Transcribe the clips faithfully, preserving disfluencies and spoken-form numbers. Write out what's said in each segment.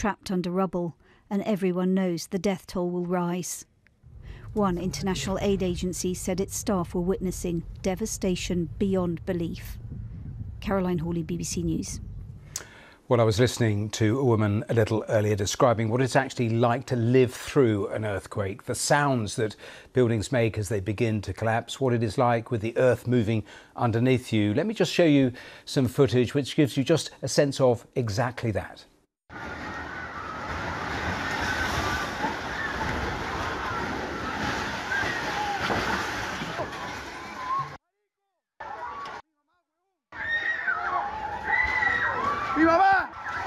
trapped under rubble, and everyone knows the death toll will rise. One international aid agency said its staff were witnessing devastation beyond belief. Caroline Hawley, B B C News. Well, I was listening to a woman a little earlier describing what it's actually like to live through an earthquake, the sounds that buildings make as they begin to collapse, what it is like with the earth moving underneath you. Let me just show you some footage which gives you just a sense of exactly that. ¡Mi mamá!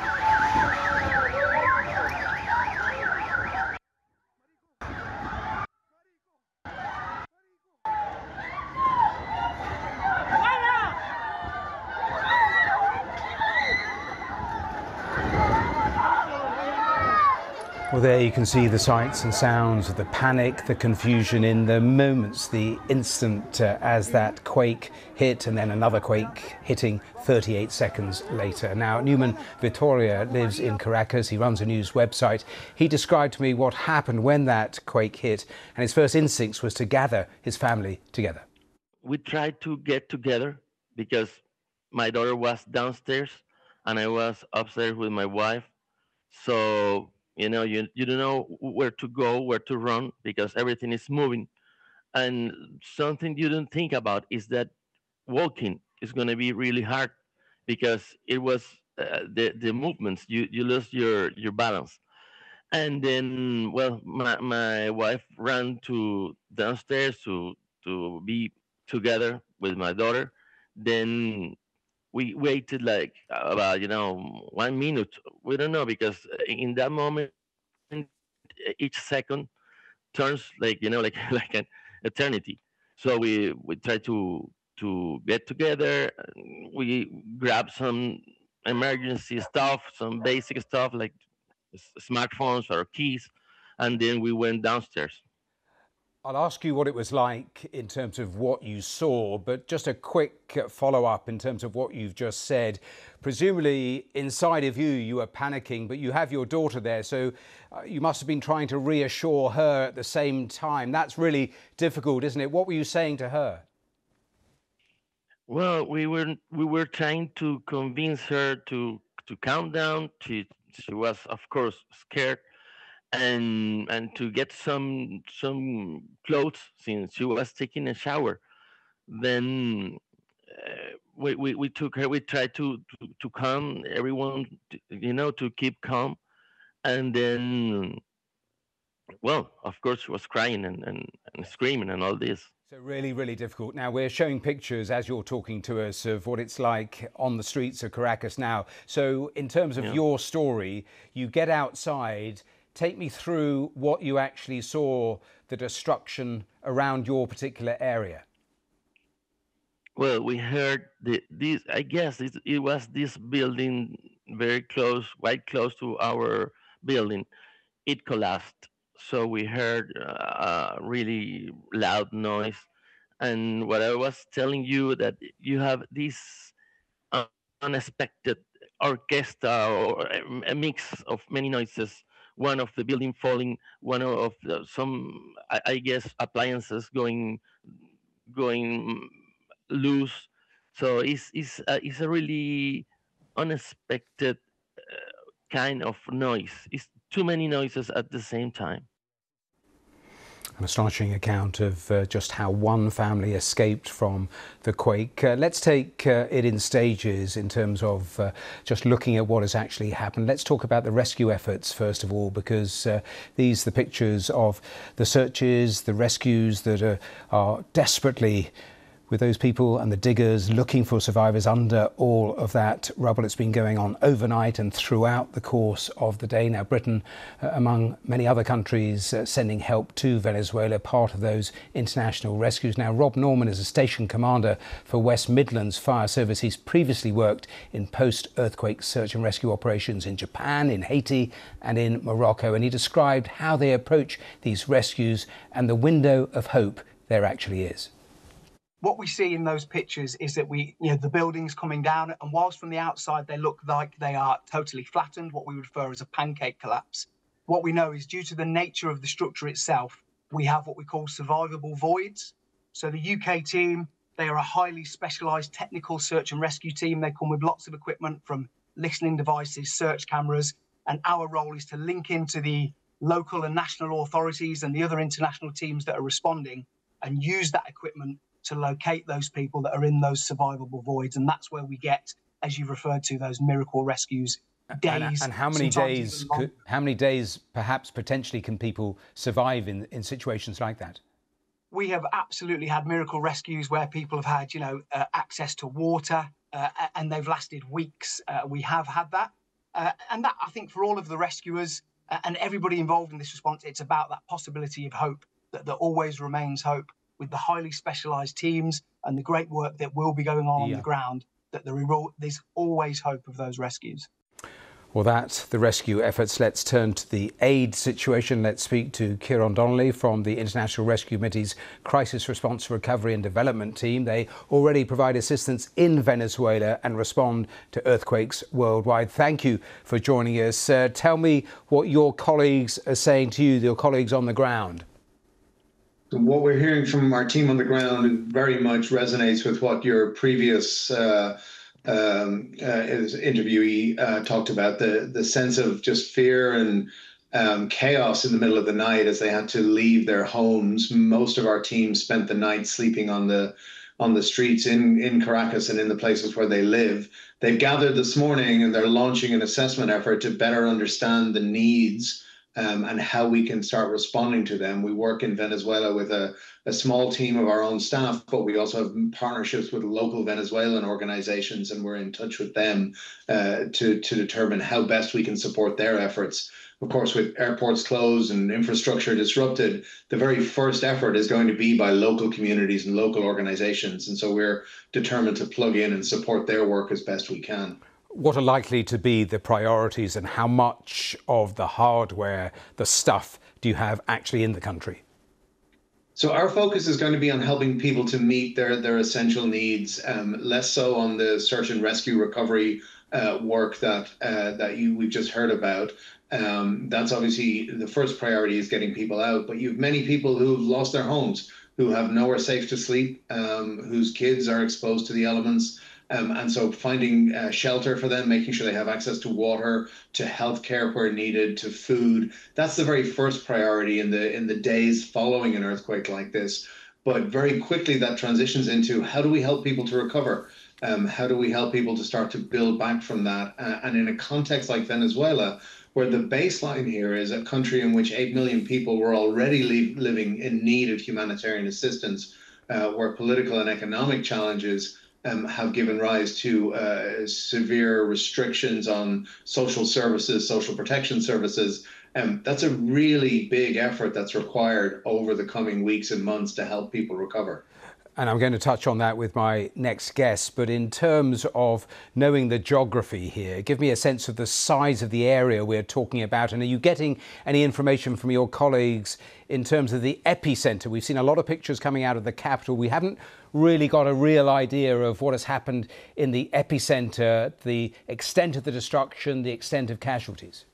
Well, there you can see the sights and sounds of the panic, the confusion in the moments, the instant uh, as that quake hit, and then another quake hitting thirty-eight seconds later. Now, Newman Vitoria lives in Caracas. He runs a news website. He described to me what happened when that quake hit, and his first instincts was to gather his family together. We tried to get together because my daughter was downstairs and I was upstairs with my wife. So You know, you, you don't know where to go, where to run, because everything is moving. And something you don't think about is that walking is going to be really hard because it was uh, the, the movements, you, you lose your, your balance. And then, well, my, my wife ran to downstairs to, to be together with my daughter. Then we waited like about, you know, one minute. We don't know because in that moment, each second turns like, you know, like like an eternity. So we we try to to get together. We grab some emergency stuff, some basic stuff like s- smartphones or keys, and then we went downstairs. I'll ask you what it was like in terms of what you saw, but just a quick follow-up in terms of what you've just said. Presumably inside of you, you were panicking, but you have your daughter there, so uh, you must have been trying to reassure her at the same time. That's really difficult, isn't it? What were you saying to her? Well, we were we were trying to convince her to to calm down. She she was of course scared, and and to get some some clothes since she was taking a shower. Then uh, we, we we took her. We tried to to, to calm everyone, to, you know, to keep calm. And then, well, of course, she was crying and, and, and screaming and all this. So really, really difficult. Now, we're showing pictures as you're talking to us of what it's like on the streets of Caracas now. So in terms of Yeah. your story, you get outside. Take me through what you actually saw, the destruction around your particular area. Well, we heard the, this. I guess it, it was this building very close, quite close to our building. It collapsed, so we heard uh, a really loud noise. And what I was telling you, that you have this uh, unexpected orchestra or a a mix of many noises. One of the building falling, one of the, some, I, I guess, appliances going going loose. So it's it's a, it's a really unexpected uh, kind of noise. It's too many noises at the same time. An astonishing account of uh, just how one family escaped from the quake. Uh, let's take uh, it in stages in terms of uh, just looking at what has actually happened. Let's talk about the rescue efforts first of all, because uh, these are the pictures of the searches, the rescues that are, are desperately with those people and the diggers looking for survivors under all of that rubble. It's been going on overnight and throughout the course of the day. Now, Britain, uh, among many other countries, uh, sending help to Venezuela, part of those international rescues. Now, Rob Norman is a station commander for West Midlands Fire Service. He's previously worked in post-earthquake search and rescue operations in Japan, in Haiti and in Morocco. And he described how they approach these rescues and the window of hope there actually is. what we see in those pictures is that we, you know, the buildings coming down, and whilst from the outside they look like they are totally flattened, what we would refer as a pancake collapse, what we know is due to the nature of the structure itself, we have what we call survivable voids. So the U K team, they are a highly specialised technical search and rescue team. They come with lots of equipment from listening devices, search cameras, and our role is to link into the local and national authorities and the other international teams that are responding and use that equipment to locate those people that are in those survivable voids. And that's where we get, as you referred to, those miracle rescues. Days, and, and how many days, could, how many days perhaps potentially can people survive in, in situations like that? We have absolutely had miracle rescues where people have had, you know, uh, access to water uh, and they've lasted weeks. Uh, we have had that. Uh, and that, I think, for all of the rescuers uh, and everybody involved in this response, it's about that possibility of hope, that there always remains hope with the highly specialised teams and the great work that will be going on yeah. on the ground, that there is always hope of those rescues. Well, that's the rescue efforts. Let's turn to the aid situation. Let's speak to Kieran Donnelly from the International Rescue Committee's Crisis Response, Recovery and Development team. They already provide assistance in Venezuela and respond to earthquakes worldwide. Thank you for joining us. Uh, tell me what your colleagues are saying to you, your colleagues on the ground. What we're hearing from our team on the ground very much resonates with what your previous uh, Um, uh, his interviewee uh, talked about, the the sense of just fear and um, chaos in the middle of the night as they had to leave their homes. Most of our team spent the night sleeping on the on the streets in in Caracas and in the places where they live. They've gathered this morning and they're launching an assessment effort to better understand the needs um, and how we can start responding to them. We work in Venezuela with a a small team of our own staff, but we also have partnerships with local Venezuelan organizations, and we're in touch with them uh, to, to determine how best we can support their efforts. Of course, with airports closed and infrastructure disrupted, the very first effort is going to be by local communities and local organizations. And so we're determined to plug in and support their work as best we can. What are likely to be the priorities, and how much of the hardware, the stuff, do you have actually in the country? So our focus is going to be on helping people to meet their, their essential needs, um, less so on the search and rescue recovery uh, work that uh, that you we've just heard about. Um, that's obviously the first priority, is getting people out. But you have many people who've lost their homes, who have nowhere safe to sleep, um, whose kids are exposed to the elements. Um, and so finding uh, shelter for them, making sure they have access to water, to healthcare where needed, to food. That's the very first priority in the in the days following an earthquake like this. But very quickly that transitions into, how do we help people to recover? Um, how do we help people to start to build back from that? Uh, and in a context like Venezuela, where the baseline here is a country in which eight million people were already li- living in need of humanitarian assistance, uh, where political and economic challenges Um, have given rise to uh, severe restrictions on social services, social protection services. Um, that's a really big effort that's required over the coming weeks and months to help people recover. And I'm going to touch on that with my next guest. But in terms of knowing the geography here, give me a sense of the size of the area we're talking about. And are you getting any information from your colleagues in terms of the epicenter? We've seen a lot of pictures coming out of the capital. We haven't really got a real idea of what has happened in the epicenter, the extent of the destruction, the extent of casualties.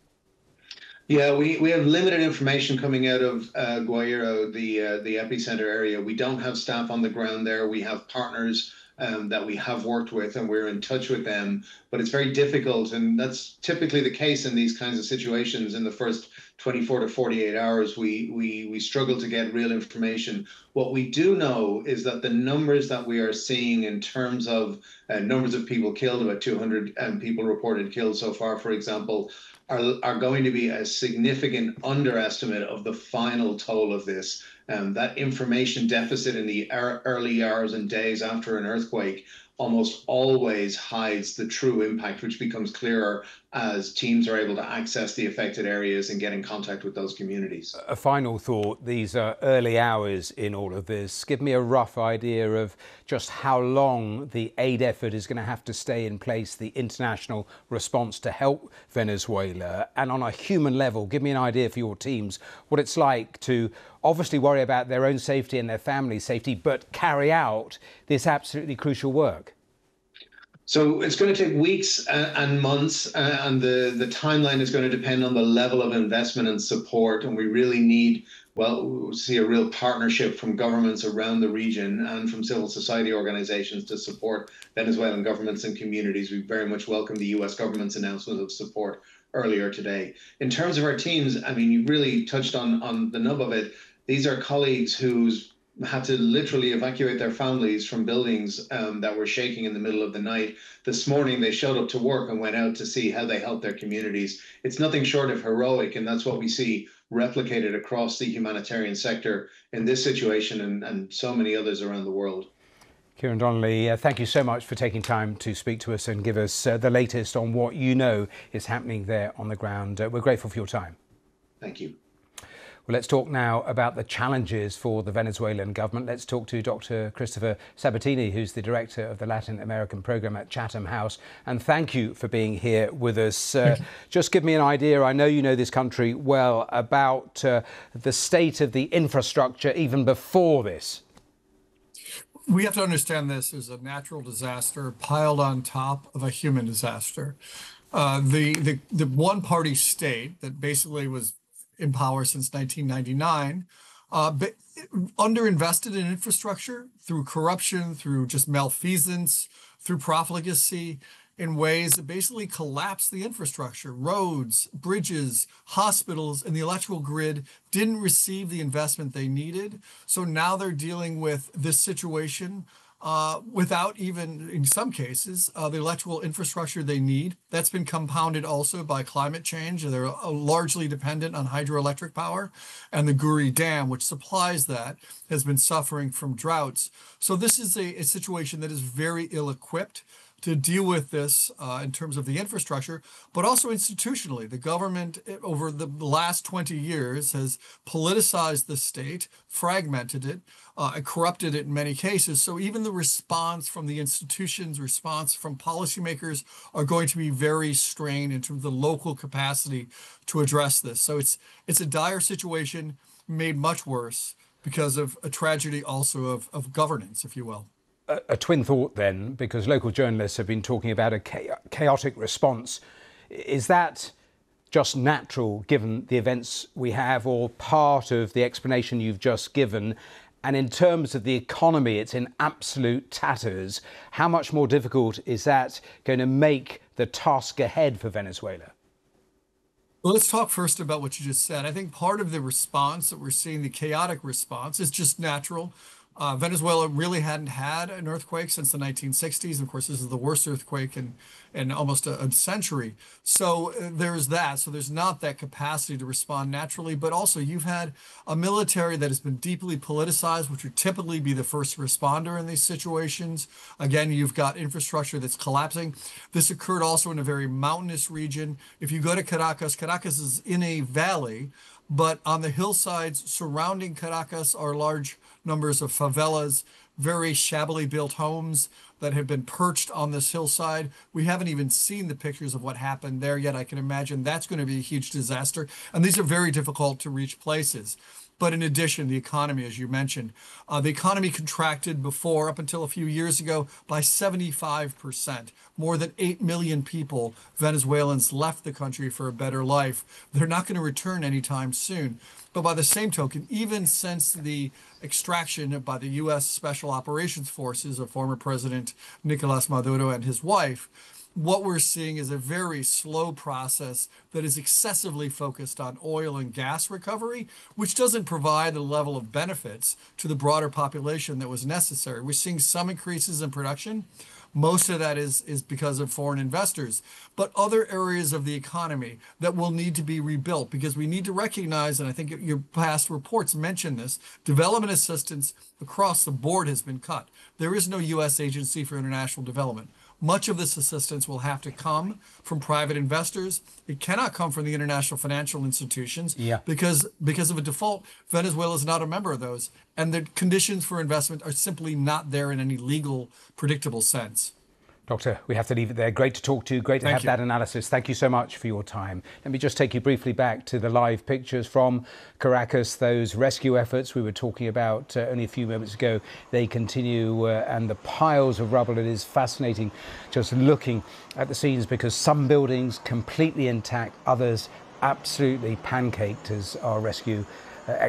Yeah, we, we have limited information coming out of uh, Guairo, the uh, the epicenter area. We don't have staff on the ground there. We have partners um, that we have worked with, and we're in touch with them. But it's very difficult, and that's typically the case in these kinds of situations. In the first twenty-four to forty-eight hours, we we we struggle to get real information. What we do know is that the numbers that we are seeing in terms of uh, numbers of people killed, about two hundred um, people reported killed so far, for example, Are, are going to be a significant underestimate of the final toll of this. Um, that information deficit in the er- early hours and days after an earthquake almost always hides the true impact, which becomes clearer as teams are able to access the affected areas and get in contact with those communities. A final thought, these are early hours in all of this. Give me a rough idea of just how long the aid effort is going to have to stay in place, the international response to help Venezuela. And on a human level, give me an idea for your teams, what it's like to obviously worry about their own safety and their family's safety, but carry out this absolutely crucial work. So it's going to take weeks uh, and months, uh, and the, the timeline is going to depend on the level of investment and support. And we really need, well, we'll see a real partnership from governments around the region and from civil society organizations to support Venezuelan governments and communities. We very much welcome the U S government's announcement of support earlier today. In terms of our teams, I mean, you really touched on, on the nub of it. These are colleagues whose had to literally evacuate their families from buildings um, that were shaking in the middle of the night. This morning, they showed up to work and went out to see how they helped their communities. It's nothing short of heroic, and that's what we see replicated across the humanitarian sector in this situation and, and so many others around the world. Kieran Donnelly, uh, thank you so much for taking time to speak to us and give us uh, the latest on what you know is happening there on the ground. Uh, we're grateful for your time. Thank you. Well, let's talk now about the challenges for the Venezuelan government. Let's talk to Doctor Christopher Sabatini, who's the director of the Latin American program at Chatham House. And thank you for being here with us. Uh, just give me an idea, I know you know this country well, about uh, the state of the infrastructure even before this. We have to understand this as a natural disaster piled on top of a human disaster. Uh, the, the, the one-party state that basically was in power since nineteen ninety-nine, uh, but underinvested in infrastructure through corruption, through just malfeasance, through profligacy, in ways that basically collapsed the infrastructure. Roads, bridges, hospitals, and the electrical grid didn't receive the investment they needed. So now they're dealing with this situation uh, without even, in some cases, uh, the electrical infrastructure they need. That's been compounded also by climate change. They're uh, largely dependent on hydroelectric power, and the Guri Dam, which supplies that, has been suffering from droughts. So this is a, a situation that is very ill-equipped to deal with this uh, in terms of the infrastructure, but also institutionally. The government over the last twenty years has politicized the state, fragmented it, uh, and corrupted it in many cases. So even the response from the institutions, response from policymakers are going to be very strained in terms of the local capacity to address this. So it's it's a dire situation made much worse because of a tragedy also of, of governance, if you will. A twin thought then, because local journalists have been talking about a chaotic response. Is that just natural given the events we have, or part of the explanation you've just given? And in terms of the economy, it's in absolute tatters. How much more difficult is that going to make the task ahead for Venezuela? Well, let's talk first about what you just said. I think part of the response that we're seeing, the chaotic response, is just natural. Uh, Venezuela really hadn't had an earthquake since the nineteen sixties. Of course, this is the worst earthquake in, in almost a, a century. So uh, there's that. So there's not that capacity to respond naturally. But also, you've had a military that has been deeply politicized, which would typically be the first responder in these situations. Again, you've got infrastructure that's collapsing. This occurred also in a very mountainous region. If you go to Caracas, Caracas is in a valley, but on the hillsides surrounding Caracas are large numbers of favelas, very shabbily built homes that have been perched on this hillside. We haven't even seen the pictures of what happened there yet. I can imagine that's going to be a huge disaster. And these are very difficult to reach places. But in addition, the economy, as you mentioned, uh, the economy contracted before, up until a few years ago, by seventy-five percent. More than eight million people, Venezuelans, left the country for a better life. They're not going to return anytime soon. But by the same token, even since the extraction by the U S Special Operations Forces of former President Nicolas Maduro and his wife, what we're seeing is a very slow process that is excessively focused on oil and gas recovery, which doesn't provide the level of benefits to the broader population that was necessary. We're seeing some increases in production. Most of that is, is because of foreign investors, but other areas of the economy that will need to be rebuilt, because we need to recognize, and I think your past reports mention this, development assistance across the board has been cut. There is no U S Agency for International Development. much of this assistance will have to come from private investors. It cannot come from the international financial institutions Yeah. because because of a default, Venezuela is not a member of those, and the conditions for investment are simply not there in any legal, predictable sense. Doctor, we have to leave it there. Great to talk to you. Great to Thank have you. that analysis. Thank you so much for your time. Let me just take you briefly back to the live pictures from Caracas. Those rescue efforts we were talking about uh, only a few moments ago, they continue, uh, and the piles of rubble. It is fascinating just looking at the scenes, because some buildings completely intact, others absolutely pancaked, as our rescue uh,